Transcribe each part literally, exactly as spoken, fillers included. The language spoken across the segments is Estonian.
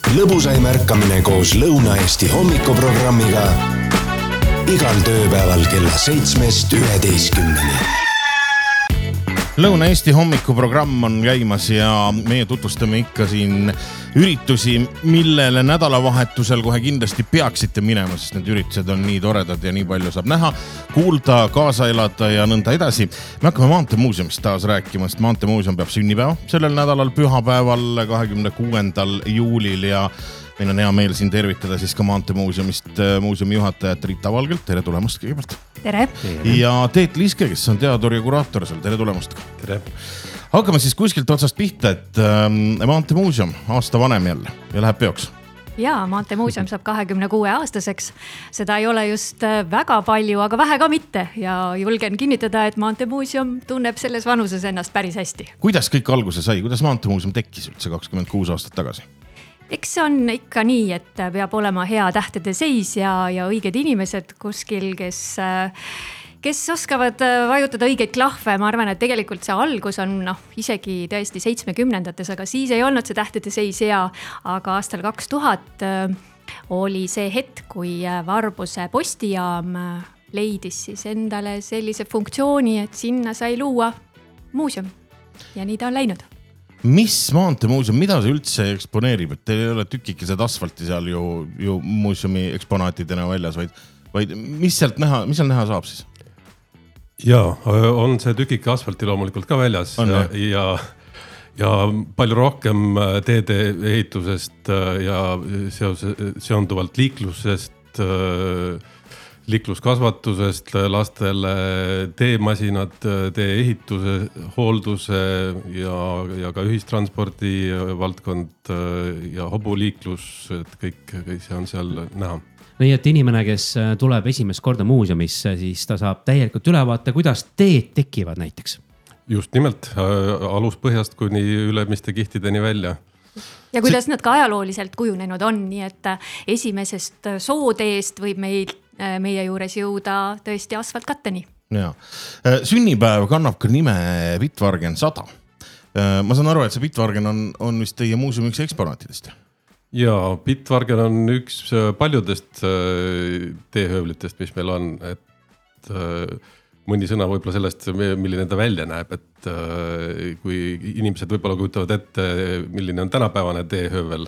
lõbusaim ärkamine koos Lõuna-Eesti hommikuprogrammiga igal tööpäeval kella seitsmest üheteistkümneni. Lõuna-Eesti hommikuprogramm on käimas ja meie tutvustame ikka siin üritusi, millele nädalavahetusel kohe kindlasti peaksite minema, sest need üritused on nii toredad ja nii palju saab näha, kuulda, kaasa elada ja nõnda edasi. Me hakkame Maanteemuuseumist taas rääkima, sest Maanteemuuseum peab sünnipäeva sellel nädalal pühapäeval kahekümne kuuendal juulil ja meil on hea meel siin tervitada siis ka Maanteemuuseumist muuseumi juhatajat Riita Valgelt. Tere tulemast kõigepealt. Tere. Ja Teet Liske, kes on teadur ja kuraator seal. Tere tulemast. Tere. Hakkame siis kuskilt otsast pihta, et ähm, Maanteemuuseum aasta vanem jälle ja läheb peoks. Jaa, Maanteemuuseum saab kahekümne kuue aastaseks. Seda ei ole just väga palju, aga vähe ka mitte. Ja julgen kinnitada, et Maanteemuuseum tunneb selles vanuses ennast päris hästi. Kuidas kõik alguse sai? Kuidas Maanteemuuseum tekkis üldse kakskümmend kuus aastat tagasi? Eks see on ikka nii, et peab olema hea tähtede seis ja, ja õiged inimesed kuskil, kes, kes oskavad vajutada õigeid klahve. Ma arvan, et tegelikult see algus on noh, isegi tõesti seitsmekümnendates, aga siis ei olnud see tähtede seis hea. Aga aastal kaks tuhat oli see hetk, kui Varbuse postijaam leidis siis endale sellise funktsiooni, et sinna sai luua muuseum. Ja nii ta on läinud. Mis Maanteemuuseum, mida see üldse eksponeerib? Et teil ei ole tükikesed asfalti seal ju, ju muuseumi eksponaatidena väljas, vaid, vaid mis sealt näha, mis seal näha saab siis? Jaa, on see tükike asfalti loomulikult ka väljas on, ja, ja, ja palju rohkem teede ehitusest ja seos, seonduvalt liiklusest, liikluskasvatusest, lastele teemasinad, tee ehituse, hoolduse ja, ja ka ühistranspordi valdkond ja hobuliiklus, et kõik, kõik see on seal näha. Nii et inimene, kes tuleb esimest korda muuseumisse, siis ta saab täielikult ülevaate, kuidas teed tekivad näiteks. Just nimelt, aluspõhjast kuni ülemiste kihtideni välja. Ja kuidas nad ka ajalooliselt kujunenud on, nii et esimesest sooteest võib meil meie juures jõuda tõesti asfaltkatteni. Ja. Sünnipäev kannab ka nime Bitwargen sada. Ma saan aru, et see Bitwargen on, on vist teie muuseumi üks eksponaatidest. Ja, Bitwargen on üks paljudest teehöövlitest, mis meil on. Et mõni sõna võib-olla sellest, milline ta välja näeb. Et kui inimesed võib-olla kujutavad ette, milline on tänapäevane teehöövel.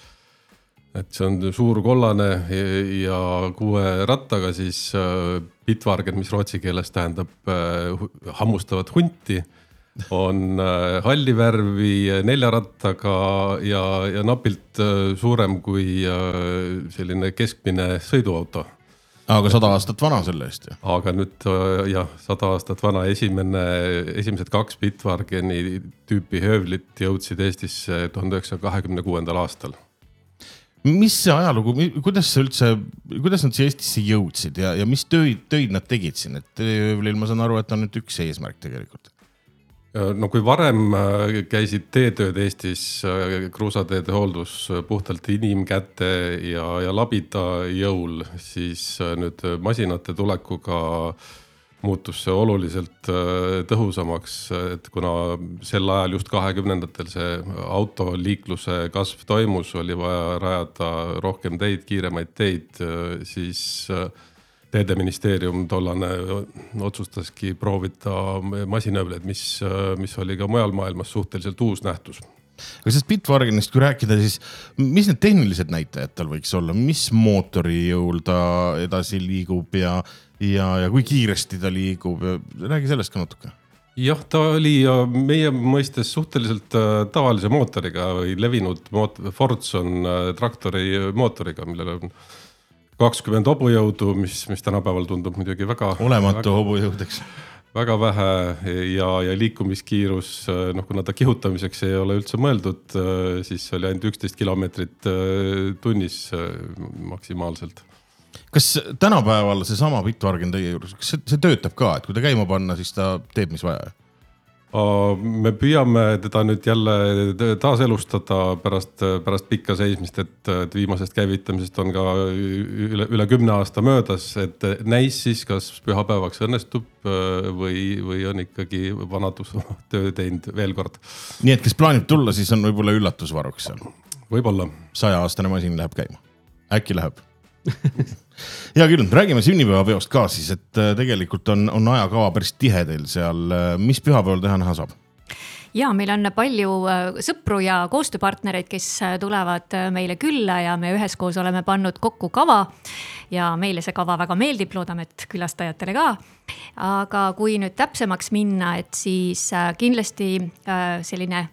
Et see on suur kollane ja kuue rattaga siis Bitwargen, mis rootsi keeles tähendab hammustavat hunti, on hallivärvi nelja rattaga ja, ja napilt suurem kui selline keskmine sõiduauto. Aga sada aastat vana selle eest. Ja. Aga nüüd jah, sada aastat vana esimene, esimesed kaks Bitwargeni tüüpi höövlit jõudsid Eestisse tuhande üheksasaja kahekümne kuuendal aastal. Mis see ajalugu, kuidas see üldse, kuidas nad siia Eestisse jõudsid ja, ja mis töid, töid nad tegid siin? Et teehöövlil ma saan aru, et on nüüd üks eesmärk tegelikult. No kui varem käisid teetööd Eestis, kruusateede hooldus puhtalt inimkäte ja, ja labida jõul, siis nüüd masinate tulekuga muutus see oluliselt tõhusamaks, et kuna sel ajal just kahekümnendatel see autoliikluse kasv toimus, oli vaja rajada rohkem teid, kiiremaid teid, siis Teedeministeerium tollane otsustaski proovida masinöövleid, mis, mis oli ka mujal maailmas suhteliselt uus nähtus. Aga sest Bitwargenist, kui rääkida, siis mis need tehnilised näitajad tal võiks olla? Mis mootori jõul ta edasi liigub ja, ja, ja kui kiiresti ta liigub? Räägi sellest ka natuke. Jah, ta oli meie mõistes suhteliselt tavalise mootoriga või levinud mootor, Fordson traktori mootoriga, millel on kakskümmend hobujõudu, mis, mis tänapäeval tundub muidugi väga... Olematu väga, hobujõudeks. Väga vähe ja, ja liikumiskiirus, noh, kuna ta kihutamiseks ei ole üldse mõeldud, siis oli ainult üksteist kilomeetrit tunnis maksimaalselt. Kas tänapäeval see sama Bitwargen teie juures, kas see, see töötab ka, et kui ta käima panna, siis ta teeb mis vaja? Me püüame teda nüüd jälle taaselustada pärast, pärast pikka seismist, et, et viimasest käivitamisest on ka üle, üle kümne aasta möödas, et näis siis, kas pühapäevaks õnnestub või, või on ikkagi vanadus töö teinud veel kord. Nii et kes plaanib tulla, siis on võib-olla üllatusvaruks seal. Võib-olla. saja aastane masin läheb käima. Äkki läheb. Hea küll, räägime sünnipäevapeost ka siis, et tegelikult on, on ajakava päris tihe teil seal. Mis pühapäeval teha näha saab? Ja meil on palju sõpru ja koostööpartnereid, kes tulevad meile külla ja me üheskoos oleme pannud kokku kava ja meile see kava väga meeldib, loodame, et külastajatele ka. Aga kui nüüd täpsemaks minna, et siis kindlasti selline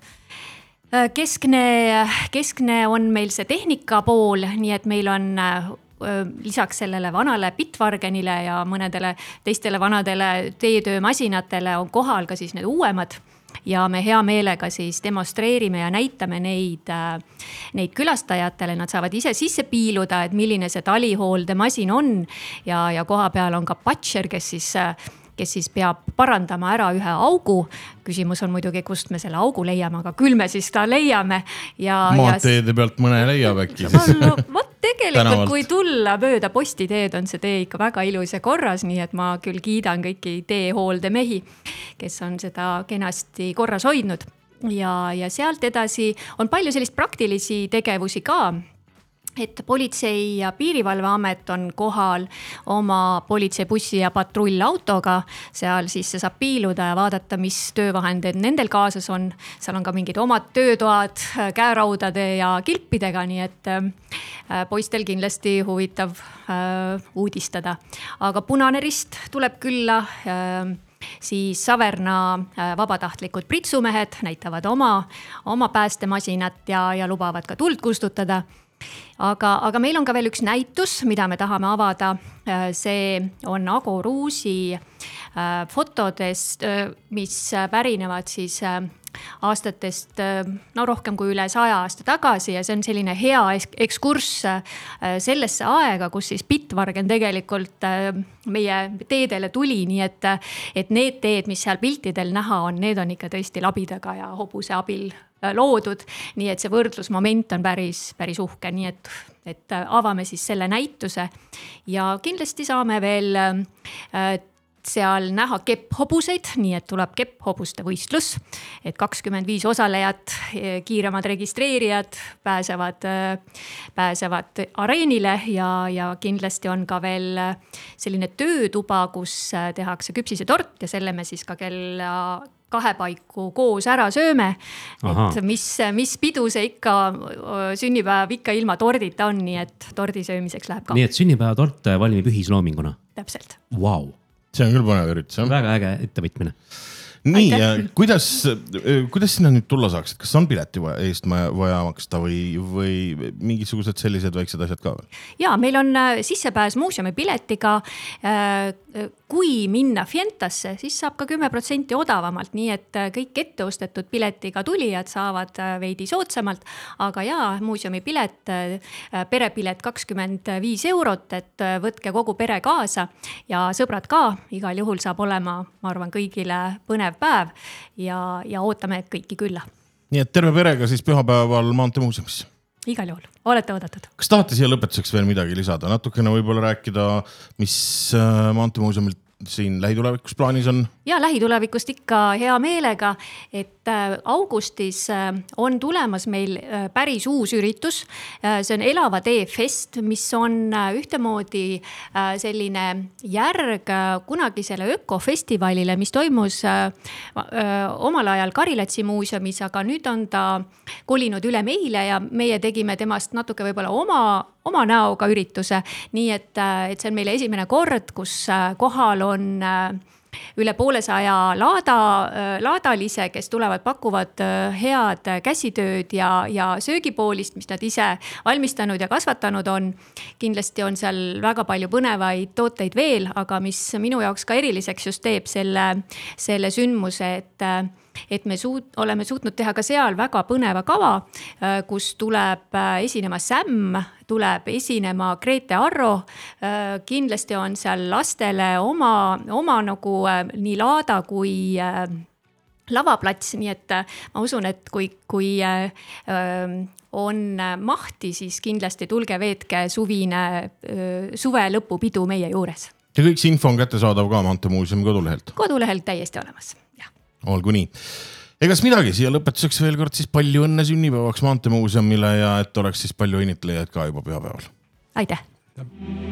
keskne, keskne on meil see tehnika pool, nii et meil on lisaks sellele vanale Bitwargenile ja mõnedele teistele vanadele teetöömasinatele on kohal ka siis need uuemad. Ja me hea meelega siis demonstreerime ja näitame neid, neid külastajatele, nad saavad ise sisse piiluda, et milline see talihoolde masin on ja, ja koha peal on ka patcher, kes siis, kes siis peab parandama ära ühe augu. Küsimus on muidugi, kust me selle augu leiame, aga küll me siis ta leiame. Ja, Maanteede pealt mõne leiab äkki. No, võt tegelikult, kui tulla mööda postiteed, on see tee ikka väga ilus ja korras, nii et ma küll kiidan kõiki teehoolde mehi, kes on seda kenasti korras hoidnud. Ja, ja sealt edasi on palju sellist praktilisi tegevusi ka, et politsei ja piirivalveamet on kohal oma politseibussi ja patrullautoga. Seal siis saab piiluda ja vaadata, mis töövahendid nendel kaasas on. Seal on ka mingid omad töötoad käeraudade ja kilpidega, nii et poistel kindlasti huvitav uudistada. Aga Punane Rist tuleb külla, siis Saverna vabatahtlikud pritsumehed näitavad oma, oma päästemasinat ja, ja lubavad ka tuld kustutada. Aga, aga meil on ka veel üks näitus, mida me tahame avada. See on Ago Ruusi fotodest, mis pärinevad siis aastatest no rohkem kui üle saja aasta tagasi ja see on selline hea ekskurss sellesse aega, kus siis Bitwargen tegelikult meie teedele tuli, nii et, et need teed, mis seal piltidel näha on, need on ikka tõesti labidaga ja hobuse abil loodud, nii et see võrdlusmoment on päris, päris uhke, nii et, et avame siis selle näituse ja kindlasti saame veel seal näha kepphobuseid, nii et tuleb kepphobuste võistlus, et kakskümmend viis osalejat, kiiremad registreerijad pääsevad, pääsevad areenile ja, ja kindlasti on ka veel selline töötuba, kus tehakse küpsisetort ja selle me siis ka kella kahe paiku koos ära sööme. Aha. Et mis, mis pidu see ikka, sünnipäev ikka ilma tordita on, nii et tordi söömiseks läheb ka. Nii et sünnipäevatort valmib ühisloominguna? Täpselt. Wow. See on küll põnev üritus. Väga äge ettevõtmine. Nii, ja kuidas, kuidas sinna nüüd tulla saaks? Kas on pileti eest vaja maksta või, või mingisugused sellised väiksed asjad ka veel? Ja, meil on sissepääs muuseumi piletiga. Kui minna Fientasse, siis saab ka kümme protsenti odavamalt, nii et kõik etteostetud piletiga tulijad saavad veidi soodsamalt. Aga jaa, muuseumi pilet, perepilet kakskümmend viis eurot, et võtke kogu pere kaasa ja sõbrad ka. Igal juhul saab olema, ma arvan, kõigile põnev päev ja, ja ootame kõiki külla. Nii et terve perega siis pühapäeval Maanteemuuseumis? Igal juhul, olete oodatud. Kas tahate siia lõpetuseks veel midagi lisada? Natukene võib-olla rääkida, mis Maanteemuuseumilt siin lähitulevikus plaanis on? Ja lähitulevikust ikka hea meelega, et augustis on tulemas meil päris uus üritus. See on Elava tee fest, mis on ühtemoodi selline järg kunagisele ökofestivalile, mis toimus omal ajal Karilatsi muuseumis, aga nüüd on ta kolinud üle meile ja meie tegime temast natuke võib-olla oma, oma näoga ürituse. Nii et, et see on meile esimene kord, kus kohal on üle poolesaja laada, laadalise, kes tulevad, pakuvad head käsitööd ja, ja söögipoolist, mis nad ise valmistanud ja kasvatanud on. Kindlasti on seal väga palju põnevaid tooteid veel, aga mis minu jaoks ka eriliseks just teeb selle, selle sündmuse, et et me suut, oleme suutnud teha ka seal väga põneva kava, kus tuleb esinema Sam, tuleb esinema Grete Arro. Kindlasti on seal lastele oma, oma nagu nii laada kui lavaplats, nii et ma usun, et kui, kui on mahti, siis kindlasti tulge veetke suvine, suve lõpupidu meie juures. Ja kõik see info on kättesaadav ka Maanteemuuseumi kodulehelt? Kodulehelt täiesti olemas, jah. Olgu nii. egas midagi, siia lõpetuseks veel kord siis palju õnne sünnipäevaks Maanteemuuseumile ja et oleks siis palju õnnitlejaid ka juba pühapäeval. Aitäh!